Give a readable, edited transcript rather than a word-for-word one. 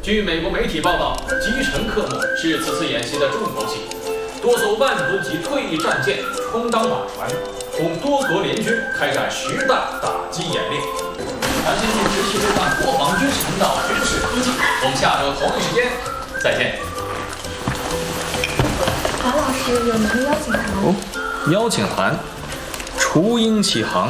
据美国媒体报道，击沉科目是此次演习的重头戏，多艘万吨级退役战舰充当马船，同多国联军开展实弹打击演练。感兴趣持续收看国防军事频道军事科技，我们下周同一时间再见。 华老师有没有邀请函？ 邀请函，雏鹰起航。